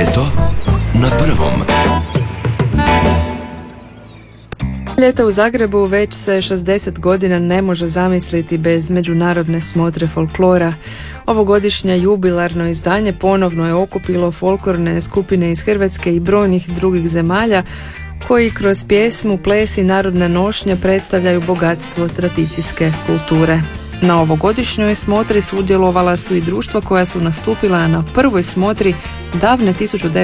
Ljeto na prvom. Ljeto u Zagrebu već se 60 godina ne može zamisliti bez međunarodne smotre folklora. Ovogodišnje jubilarno izdanje ponovno je okupilo folklorne skupine iz Hrvatske i brojnih drugih zemalja koji kroz pjesmu, ples i narodne nošnje predstavljaju bogatstvo tradicijske kulture. Na ovogodišnjoj smotri sudjelovala su i društva koja su nastupila na prvoj smotri davne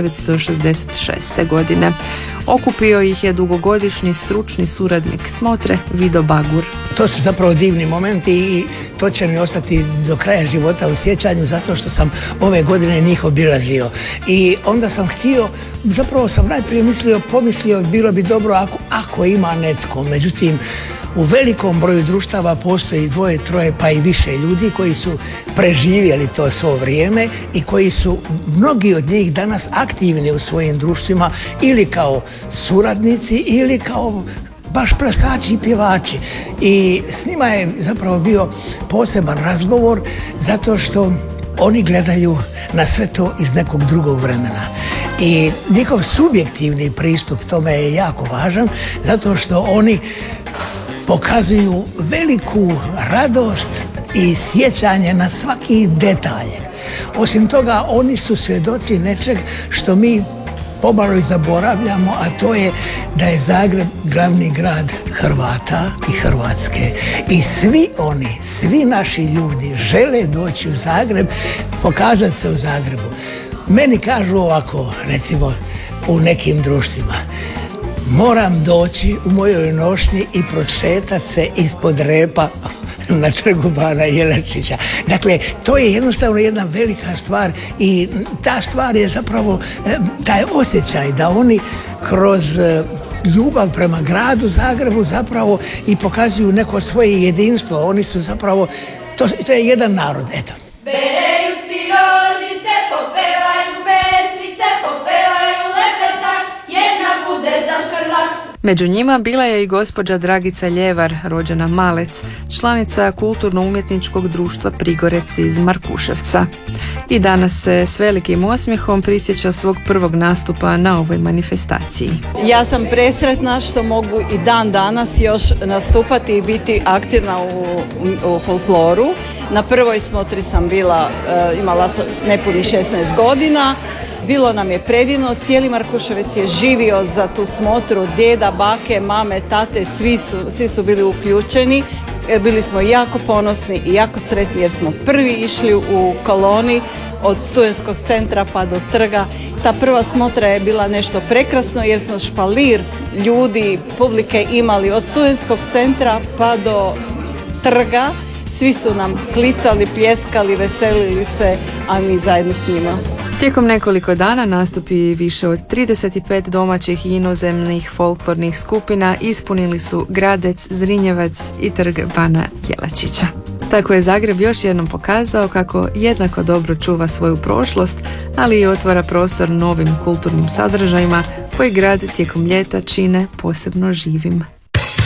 1966. godine. Okupio ih je dugogodišnji stručni suradnik smotre Vido Bagur. To su zapravo divni momenti i to će mi ostati do kraja života u sjećanju zato što sam ove godine njih obilazio. I onda sam htio, zapravo sam najprije pomislio bilo bi dobro ako ima netko. Međutim, u velikom broju društava postoji 2, 3 pa i više ljudi koji su preživjeli to svo vrijeme i koji su, mnogi od njih danas aktivni u svojim društvima ili kao suradnici ili kao baš plesači i pjevači. I s njima je zapravo bio poseban razgovor zato što oni gledaju na sve to iz nekog drugog vremena. I njihov subjektivni pristup tome je jako važan zato što oni pokazuju veliku radost i sjećanje na svaki detalj. Osim toga, oni su svjedoci nečeg što mi pomalo i zaboravljamo, a to je da je Zagreb glavni grad Hrvata i Hrvatske. I svi naši ljudi žele doći u Zagreb, pokazati se u Zagrebu. Meni kažu ovako, recimo u nekim društvima, moram doći u mojoj nošnji i prošetati se ispod repa na Trgu bana Jelačića. Dakle, to je jednostavno jedna velika stvar i ta stvar je zapravo taj osjećaj da oni kroz ljubav prema gradu Zagrebu zapravo i pokazuju neko svoje jedinstvo. Oni su zapravo, to je jedan narod, eto. Bereju si rožice, popevaju pesmice, popevaju lepetak, jedna bude za škrlak. Među njima bila je i gospođa Dragica Ljevar, rođena Malec, članica Kulturno-umjetničkog društva Prigorec iz Markuševca. I danas se s velikim osmijehom prisjeća svog prvog nastupa na ovoj manifestaciji. Ja sam presretna što mogu i dan danas još nastupati i biti aktivna u folkloru. Na prvoj smotri sam bila, imala sam nepunih 16 godina. Bilo nam je predivno, cijeli Markuševec je živio za tu smotru, djeda, bake, mame, tate, svi su bili uključeni. Bili smo jako ponosni i jako sretni jer smo prvi išli u koloni od Studentskog centra pa do trga. Ta prva smotra je bila nešto prekrasno jer smo špalir ljudi, publike imali od Studentskog centra pa do trga. Svi su nam klicali, pljeskali, veselili se, a mi zajedno s njima. Tijekom nekoliko dana nastupi više od 35 domaćih i inozemnih folklornih skupina ispunili su Gradec, Zrinjevac i Trg bana Jelačića. Tako je Zagreb još jednom pokazao kako jednako dobro čuva svoju prošlost, ali i otvara prostor novim kulturnim sadržajima koji grad tijekom ljeta čine posebno živim.